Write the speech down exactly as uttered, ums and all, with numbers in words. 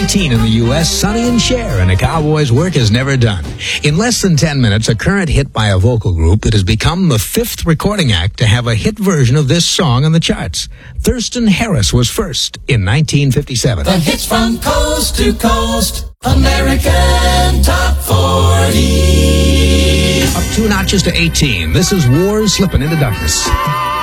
eighteen in the U S, Sonny and Cher, and A Cowboy's Work Is Never Done. In less than ten minutes, a current hit by a vocal group that has become the fifth recording act to have a hit version of this song on the charts. Thurston Harris was first in nineteen fifty-seven. The hits from coast to coast, American Top forty. Up two notches to eighteen. This is Wars Slipping into Darkness.